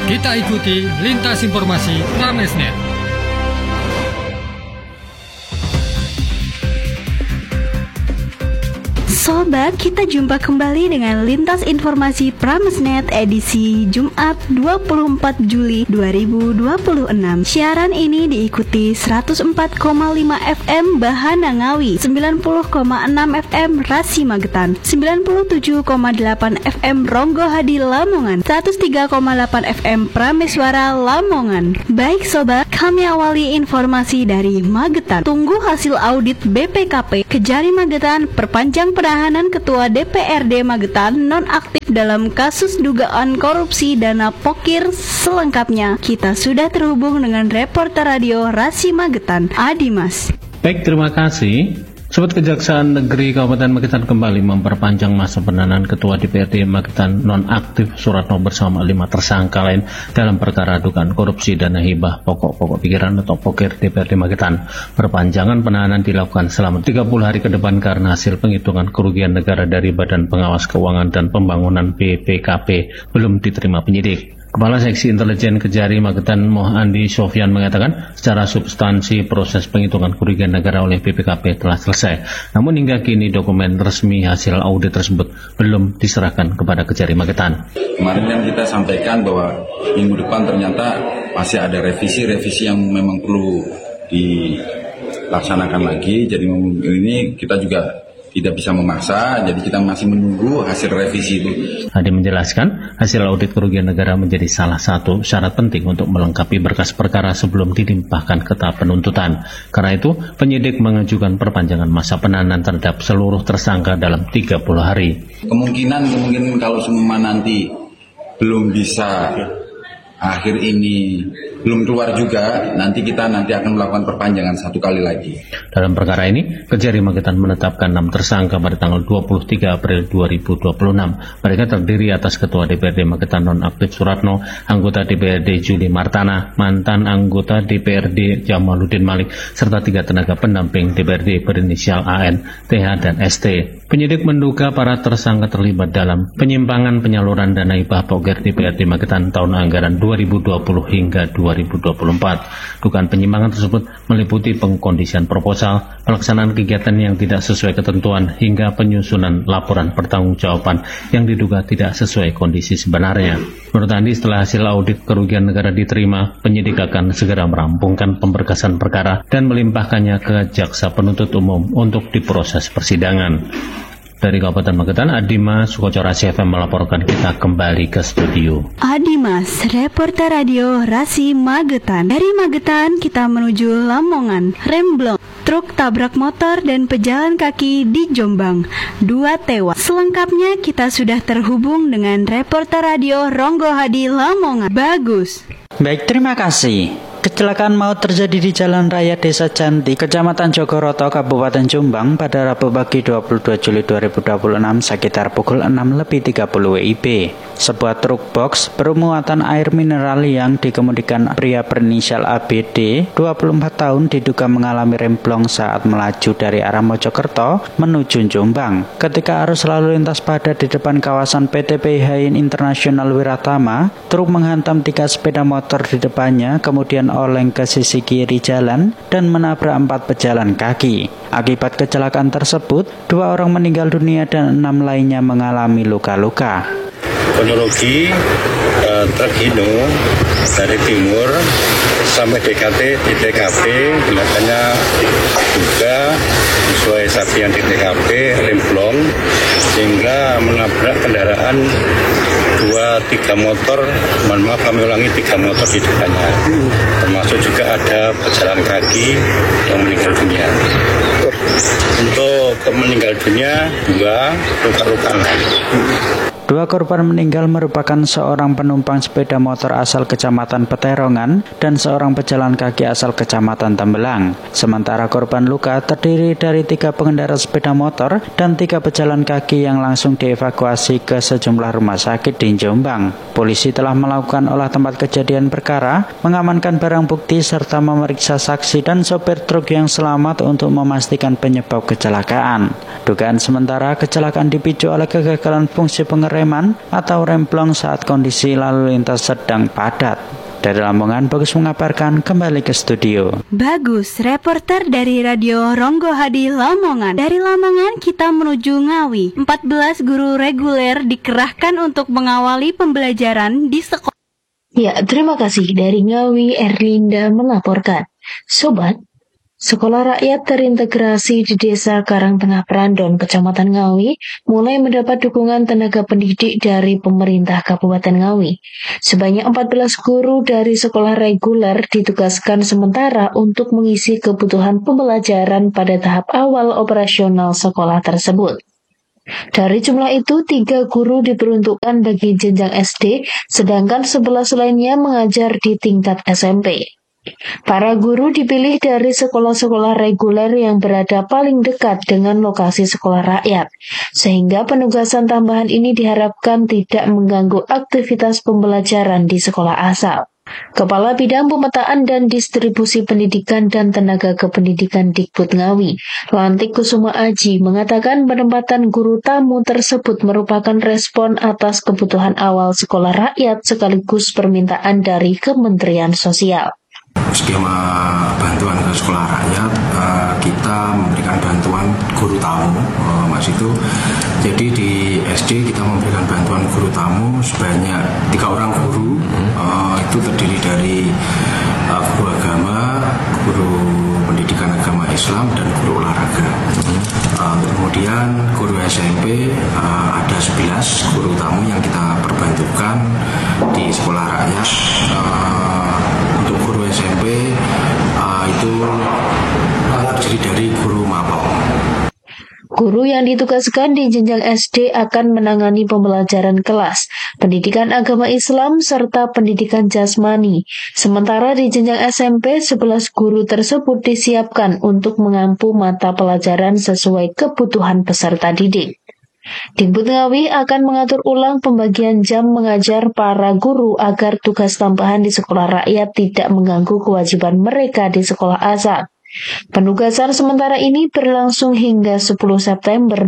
Kita ikuti lintas informasi Pramesnet. Sobat, kita jumpa kembali dengan Lintas Informasi Pramesnet edisi Jumat 24 Juli 2026. Siaran ini diikuti 104,5 FM Bahana Ngawi, 90,6 FM Rasi Magetan, 97,8 FM Ronggo Hadi Lamongan, 103,8 FM Prameswara Lamongan. Baik sobat, kami awali informasi dari Magetan. Tunggu hasil audit BPKP Kejari Magetan perpanjang penahanan Ketua DPRD Magetan nonaktif dalam kasus dugaan korupsi dana pokir. Selengkapnya kita sudah terhubung dengan reporter radio Rasi Magetan, Adimas. Baik, terima kasih. Sobat, Kejaksaan Negeri Kabupaten Magetan kembali memperpanjang masa penahanan Ketua DPRD Magetan nonaktif Suratno bersama 5 tersangka lain dalam perkara dugaan korupsi dana hibah pokok pikiran atau pokir DPRD Magetan. Perpanjangan penahanan dilakukan selama 30 hari ke depan karena hasil penghitungan kerugian negara dari Badan Pengawas Keuangan dan Pembangunan BPKP belum diterima penyidik. Kepala Seksi Intelijen Kejari Magetan Andi Sofyan mengatakan secara substansi proses penghitungan kerugian negara oleh BPKP telah selesai. Namun hingga kini dokumen resmi hasil audit tersebut belum diserahkan kepada Kejari Magetan. Kemarin yang kita sampaikan bahwa minggu depan ternyata masih ada revisi yang memang perlu dilaksanakan lagi. Jadi ini kita juga tidak bisa memaksa, jadi kita masih menunggu hasil revisi itu. Adi menjelaskan, hasil audit kerugian negara menjadi salah satu syarat penting untuk melengkapi berkas perkara sebelum dilimpahkan ke tahap penuntutan. Karena itu, penyidik mengajukan perpanjangan masa penahanan terhadap seluruh tersangka dalam 30 hari. Kemungkinan kalau semua nanti belum bisa akhir ini belum keluar juga, nanti akan melakukan perpanjangan 1 kali lagi. Dalam perkara ini, Kejari Magetan menetapkan 6 tersangka pada tanggal 23 April 2026. Mereka terdiri atas Ketua DPRD Magetan nonaktif Suratno, anggota DPRD Juli Martana, mantan anggota DPRD Jamaluddin Malik, serta 3 tenaga pendamping DPRD berinisial AN, TH, dan ST. Penyidik menduga para tersangka terlibat dalam penyimpangan penyaluran dana hibah pokir DPRD Magetan tahun anggaran 2020 hingga 2024. Dugaan penyimpangan tersebut meliputi pengkondisian proposal, pelaksanaan kegiatan yang tidak sesuai ketentuan, hingga penyusunan laporan pertanggungjawaban yang diduga tidak sesuai kondisi sebenarnya. Menurut Andi, setelah hasil audit kerugian negara diterima, penyidik akan segera merampungkan pemberkasan perkara dan melimpahkannya ke Jaksa Penuntut Umum untuk diproses persidangan. Dari Kabupaten Magetan, Adimas Sukocora CFM melaporkan. Kita kembali ke studio. Adimas, reporter radio Rasi Magetan. Dari Magetan kita menuju Lamongan. Remblong, truk tabrak motor dan pejalan kaki di Jombang. 2 tewas. Selengkapnya kita sudah terhubung dengan reporter radio Ronggo Hadi Lamongan. Bagus. Baik, terima kasih. Kecelakaan maut terjadi di Jalan Raya Desa Janti, Kecamatan Jogoroto, Kabupaten Jombang pada Rabu pagi 22 Juli 2026 sekitar pukul 6.30 WIB. Sebuah truk box bermuatan air mineral yang dikemudikan pria berinisial ABD, 24 tahun, diduga mengalami remblong saat melaju dari arah Mojokerto menuju Jombang. Ketika arus lalu lintas padat di depan kawasan PT PIHIN Internasional Wiratama, truk menghantam 3 sepeda motor di depannya, kemudian oleng ke sisi kiri jalan dan menabrak 4 pejalan kaki. Akibat kecelakaan tersebut, 2 orang meninggal dunia dan 6 lainnya mengalami luka-luka. Kronologi truk Hino dari timur sampai DKT di TKP, makanya juga sesuai saksi yang di TKP remblong sehingga menabrak kendaraan 2-3 motor, kami ulangi 3 motor di depannya, termasuk juga ada pejalan kaki yang meninggal dunia. Untuk meninggal dunia 2, luka-luka. 2 korban meninggal merupakan seorang penumpang sepeda motor asal Kecamatan Peterongan dan seorang pejalan kaki asal Kecamatan Tembelang. Sementara korban luka terdiri dari 3 pengendara sepeda motor dan 3 pejalan kaki yang langsung dievakuasi ke sejumlah rumah sakit di Jombang. Polisi telah melakukan olah tempat kejadian perkara, mengamankan barang bukti serta memeriksa saksi dan sopir truk yang selamat untuk memastikan penyebab kecelakaan. Dugaan sementara kecelakaan dipicu oleh kegagalan fungsi pengereman atau remblong saat kondisi lalu lintas sedang padat. Dari Lamongan, Bagus mengabarkan, kembali ke studio. Bagus, reporter dari Radio Ronggo Hadi Lamongan. Dari Lamongan kita menuju Ngawi. 14 guru reguler dikerahkan untuk mengawali pembelajaran di sekolah. Ya, terima kasih. Dari Ngawi, Erlinda melaporkan. Sobat, Sekolah Rakyat terintegrasi di Desa Karangtengah Prandon, Kecamatan Ngawi, mulai mendapat dukungan tenaga pendidik dari pemerintah Kabupaten Ngawi. Sebanyak 14 guru dari sekolah reguler ditugaskan sementara untuk mengisi kebutuhan pembelajaran pada tahap awal operasional sekolah tersebut. Dari jumlah itu, 3 guru diperuntukkan bagi jenjang SD, sedangkan 11 lainnya mengajar di tingkat SMP. Para guru dipilih dari sekolah-sekolah reguler yang berada paling dekat dengan lokasi sekolah rakyat, sehingga penugasan tambahan ini diharapkan tidak mengganggu aktivitas pembelajaran di sekolah asal. Kepala Bidang Pemetaan dan Distribusi Pendidikan dan Tenaga Kependidikan Dikbud Ngawi, Lantik Kusuma Aji, mengatakan penempatan guru tamu tersebut merupakan respon atas kebutuhan awal sekolah rakyat sekaligus permintaan dari Kementerian Sosial. Skema bantuan ke sekolah rakyat, kita memberikan bantuan guru tamu, Mas itu. Jadi di SD kita memberikan bantuan guru tamu sebanyak 3 orang guru. Itu terdiri dari guru agama, guru pendidikan agama Islam, dan guru olahraga. Kemudian guru SMP ada 11 guru tamu yang kita perbantukan di sekolah rakyat. Untuk guru SMP itu terdiri dari guru mapel. Guru yang ditugaskan di jenjang SD akan menangani pembelajaran kelas, pendidikan agama Islam, serta pendidikan jasmani. Sementara di jenjang SMP, 11 guru tersebut disiapkan untuk mengampu mata pelajaran sesuai kebutuhan peserta didik. Dikbud Ngawi akan mengatur ulang pembagian jam mengajar para guru agar tugas tambahan di sekolah rakyat tidak mengganggu kewajiban mereka di sekolah asal. Penugasan sementara ini berlangsung hingga 10 September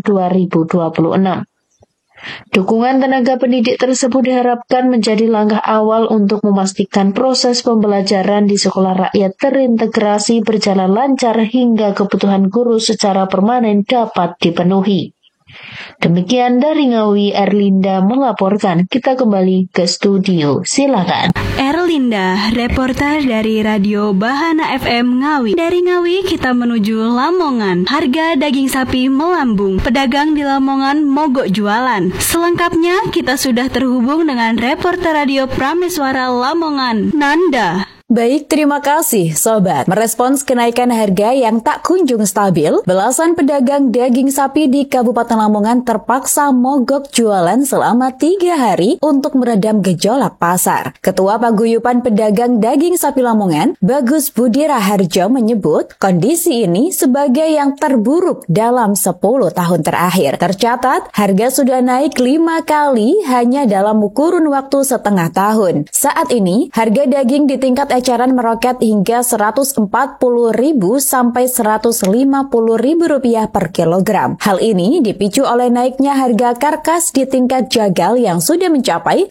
2026. Dukungan tenaga pendidik tersebut diharapkan menjadi langkah awal untuk memastikan proses pembelajaran di sekolah rakyat terintegrasi berjalan lancar hingga kebutuhan guru secara permanen dapat dipenuhi. Demikian dari Ngawi, Erlinda melaporkan. Kita kembali ke studio, silakan. Erlinda, reporter dari Radio Bahana FM Ngawi. Dari Ngawi kita menuju Lamongan. Harga daging sapi melambung. Pedagang di Lamongan mogok jualan. Selengkapnya kita sudah terhubung dengan reporter Radio Prameswara Lamongan, Nanda. Baik, terima kasih Sobat. Merespons kenaikan harga yang tak kunjung stabil, belasan pedagang daging sapi di Kabupaten Lamongan terpaksa mogok jualan selama 3 hari untuk meredam gejolak pasar. Ketua Paguyuban Pedagang Daging Sapi Lamongan, Bagus Budi Raharjo menyebut kondisi ini sebagai yang terburuk dalam 10 tahun terakhir. Tercatat, harga sudah naik 5 kali hanya dalam kurun waktu setengah tahun. Saat ini, harga daging di tingkat eceran meroket hingga Rp140.000 sampai Rp150.000 per kilogram. Hal ini dipicu oleh naiknya harga karkas di tingkat jagal yang sudah mencapai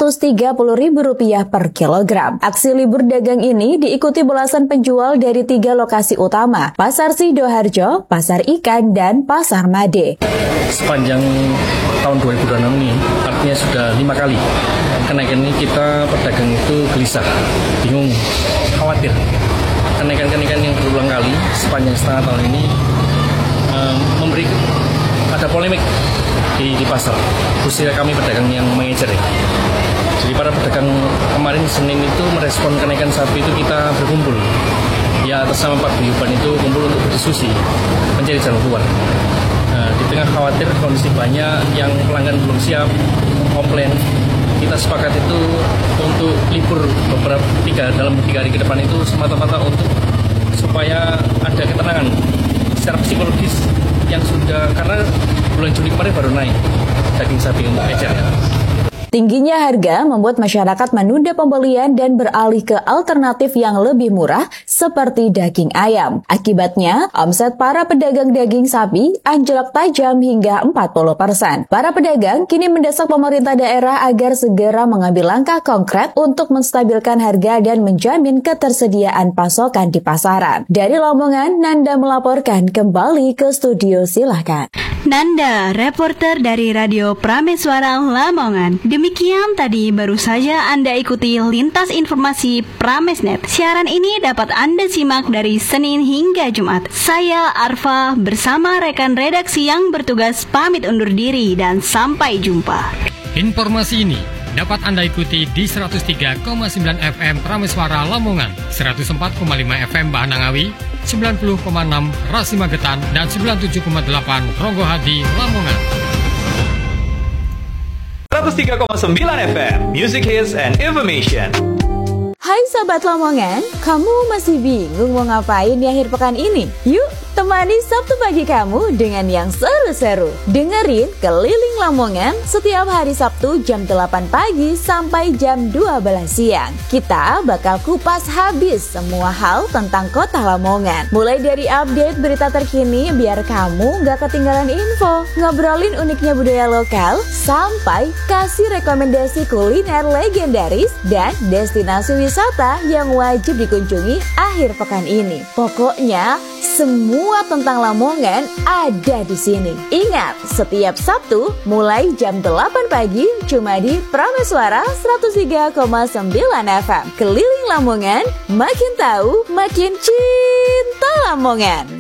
Rp130.000 per kilogram. Aksi libur dagang ini diikuti belasan penjual dari 3 lokasi utama, Pasar Sidoarjo, Pasar Ikan, dan Pasar Made. Sepanjang tahun 2026 ini, artinya sudah 5 kali kenaikan ini, kita pedagang itu gelisah, bingung, khawatir. Kenaikan-kenaikan yang berulang kali sepanjang setengah tahun ini memberi ada polemik di pasar, khususnya kami pedagang yang mengecer. Jadi para pedagang kemarin Senin itu merespon kenaikan sapi itu kita berkumpul. Ya, atas nama Paguyuban itu kumpul untuk berdiskusi, mencari jalan keluar. Di tengah khawatir kondisi banyak yang pelanggan belum siap, komplain, kita sepakat itu untuk libur dalam 3 hari ke depan itu semata-mata untuk supaya ada ketenangan secara psikologis yang sudah, karena bulan Juli kemarin baru naik daging sapi untuk ecer ya. Tingginya harga membuat masyarakat menunda pembelian dan beralih ke alternatif yang lebih murah seperti daging ayam. Akibatnya, omset para pedagang daging sapi anjlok tajam hingga 40%. Para pedagang kini mendesak pemerintah daerah agar segera mengambil langkah konkret untuk menstabilkan harga dan menjamin ketersediaan pasokan di pasaran. Dari Lamongan, Nanda melaporkan. Kembali ke studio, silahkan. Nanda, reporter dari Radio Prameswara Lamongan. Demikian tadi baru saja Anda ikuti Lintas Informasi Pramesnet. Siaran ini dapat Anda simak dari Senin hingga Jumat. Saya Arfa bersama rekan redaksi yang bertugas pamit undur diri dan sampai jumpa. Informasi ini dapat Anda ikuti di 103,9 FM Prameswara Lamongan, 104,5 FM Bahanangawi, 90,6 Rasi Magetan, dan 97,8 Ronggohadi Lamongan. 103,9 FM Music Hits and Information. Hai Sobat Lamongan, kamu masih bingung mau ngapain di akhir pekan ini? Yuk, temani Sabtu pagi kamu dengan yang seru-seru. Dengerin Keliling Lamongan setiap hari Sabtu jam 8 pagi sampai jam 12 siang. Kita bakal kupas habis semua hal tentang kota Lamongan. Mulai dari update berita terkini biar kamu gak ketinggalan info, ngobrolin uniknya budaya lokal, sampai kasih rekomendasi kuliner legendaris dan destinasi wisata yang wajib dikunjungi akhir pekan ini. Pokoknya semua tentang Lamongan ada di sini. Ingat, setiap Sabtu mulai jam 8 pagi cuma di Prameswara 103,9 FM. Keliling Lamongan, makin tahu, makin cinta Lamongan.